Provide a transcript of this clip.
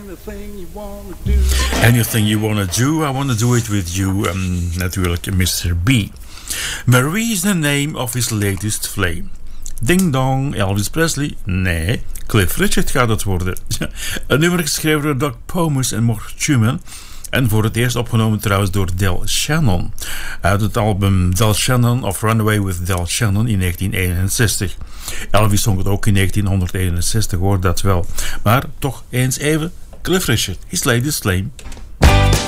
Anything you wanna do, I wanna do it with you. Natuurlijk Mr. B. Marie is the name of his latest flame. Ding dong, Elvis Presley? Nee, Cliff Richard gaat het worden. Een nummer geschreven door Doug Pomus en Mort Schumann. En voor het eerst opgenomen trouwens door Del Shannon. Uit het album Del Shannon of Runaway with Del Shannon in 1961. Elvis zong het ook in 1961, hoor dat wel. Maar toch eens even Cliff Richard, his latest flame.